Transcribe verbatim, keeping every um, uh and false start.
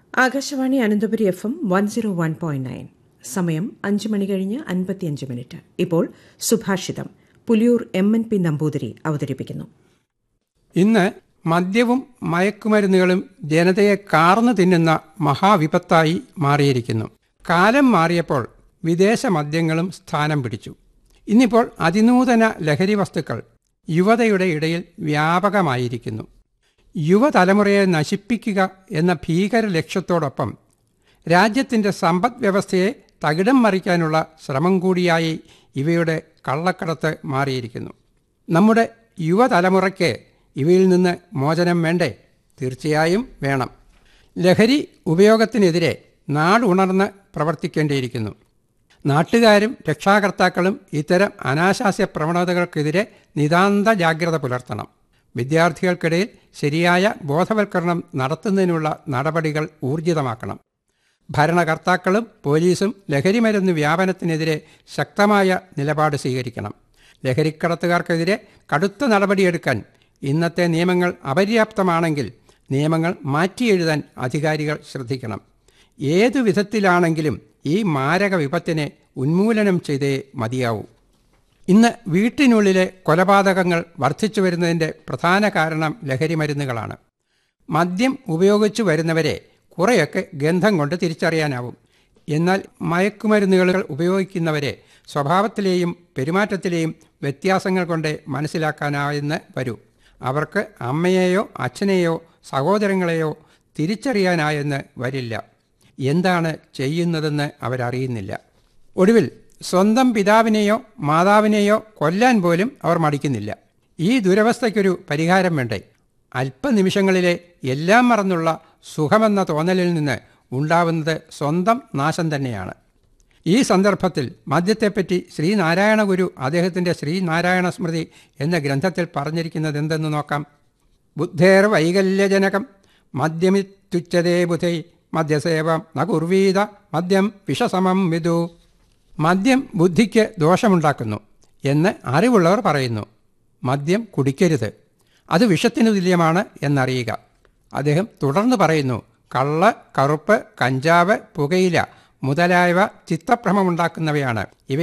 Akashvani Ananthapuri F M one zero one point nine. സമയം അഞ്ച് മണി കഴിഞ്ഞ് അൻപത്തിയഞ്ച് മിനിറ്റ്. ഇപ്പോൾ സുഭാഷിതം Puliyur M N P Namboothiri അവതരിപ്പിക്കുന്നു. ഇന്ന് മദ്യവും മയക്കുമരുന്നുകളും ജനതയെ കാർന്നു തിന്നുന്ന മഹാവിപത്തായി മാറിയിരിക്കുന്നു. കാലം മാറിയപ്പോൾ വിദേശ മദ്യങ്ങളും സ്ഥാനം പിടിച്ചു. ഇന്നിപ്പോൾ അതിനൂതന ലഹരി വസ്തുക്കൾ യുവതയുടെ ഇടയിൽ വ്യാപകമായിരിക്കുന്നു. യുവതലമുറയെ നശിപ്പിക്കുക എന്ന ഭീകര ലക്ഷ്യത്തോടൊപ്പം രാജ്യത്തിൻ്റെ സമ്പദ് വ്യവസ്ഥയെ തകിടം മറിക്കാനുള്ള ശ്രമം കൂടിയായി ഇവയുടെ കള്ളക്കടത്ത് മാറിയിരിക്കുന്നു. നമ്മുടെ യുവതലമുറയ്ക്ക് ഇവയിൽ നിന്ന് മോചനം വേണ്ടേ? തീർച്ചയായും വേണം. ലഹരി ഉപയോഗത്തിനെതിരെ നാടുണർന്ന് പ്രവർത്തിക്കേണ്ടിയിരിക്കുന്നു. നാട്ടുകാരും രക്ഷാകർത്താക്കളും ഇത്തരം അനാശാസ്യ പ്രവണതകൾക്കെതിരെ നിതാന്ത ജാഗ്രത പുലർത്തണം. വിദ്യാർത്ഥികൾക്കിടയിൽ ശരിയായ ബോധവൽക്കരണം നടത്തുന്നതിനുള്ള നടപടികൾ ഊർജിതമാക്കണം. ഭരണകർത്താക്കളും പോലീസും ലഹരിമരുന്ന് വ്യാപനത്തിനെതിരെ ശക്തമായ നിലപാട് സ്വീകരിക്കണം. ലഹരിക്കടത്തുകാർക്കെതിരെ കടുത്ത നടപടിയെടുക്കാൻ ഇന്നത്തെ നിയമങ്ങൾ അപര്യാപ്തമാണെങ്കിൽ നിയമങ്ങൾ മാറ്റിയെഴുതാൻ അധികാരികൾ ശ്രദ്ധിക്കണം. ഏതു വിധത്തിലാണെങ്കിലും ഈ മാരക വിപത്തിനെ ഉന്മൂലനം ചെയ്തേ മതിയാവൂ. ഇന്ന് വീട്ടിനുള്ളിലെ കൊലപാതകങ്ങൾ വർദ്ധിച്ചു വരുന്നതിൻ്റെ പ്രധാന കാരണം ലഹരിമരുന്നുകളാണ്. മദ്യം ഉപയോഗിച്ചു വരുന്നവരെ കുറേയൊക്കെ ഗന്ധം കൊണ്ട് തിരിച്ചറിയാനാവും. എന്നാൽ മയക്കുമരുന്നുകൾ ഉപയോഗിക്കുന്നവരെ സ്വഭാവത്തിലെയും പെരുമാറ്റത്തിലെയും വ്യത്യാസങ്ങൾ കൊണ്ട് മനസ്സിലാക്കാനായെന്ന് വരൂ. അവർക്ക് അമ്മയെയോ അച്ഛനെയോ സഹോദരങ്ങളെയോ തിരിച്ചറിയാനായെന്ന് വരില്ല. എന്താണ് ചെയ്യുന്നതെന്ന് അവരറിയുന്നില്ല. ഒടുവിൽ സ്വന്തം പിതാവിനെയോ മാതാവിനെയോ കൊല്ലാൻ പോലും അവർ മടിക്കുന്നില്ല. ഈ ദുരവസ്ഥയ്ക്കൊരു പരിഹാരം വേണ്ടേ? അല്പനിമിഷങ്ങളിലെ എല്ലാം മറന്നുള്ള സുഖമെന്ന തോന്നലിൽ നിന്ന് ഉണ്ടാവുന്നത് സ്വന്തം നാശം തന്നെയാണ്. ഈ സന്ദർഭത്തിൽ മദ്യത്തെപ്പറ്റി ശ്രീനാരായണ ഗുരു അദ്ദേഹത്തിൻ്റെ ശ്രീനാരായണ സ്മൃതി എന്ന ഗ്രന്ഥത്തിൽ പറഞ്ഞിരിക്കുന്നത് എന്തെന്ന് നോക്കാം. ബുദ്ധേർ വൈകല്യജനകം മദ്യമിത്യുച്യതേ ബുധൈ മദ്യസേവം ന കുർവീത മദ്യം വിഷസമം വിദു. മദ്യം ബുദ്ധിക്ക് ദോഷമുണ്ടാക്കുന്നു എന്ന് അറിവുള്ളവർ പറയുന്നു. മദ്യം കുടിക്കരുത്, അത് വിഷത്തിനു തുല്യമാണ് എന്നറിയുക. അദ്ദേഹം തുടർന്ന് പറയുന്നു, കള്ള്, കറുപ്പ്, കഞ്ചാവ്, പുകയില മുതലായവ ചിത്തഭ്രമമുണ്ടാക്കുന്നവയാണ്. ഇവ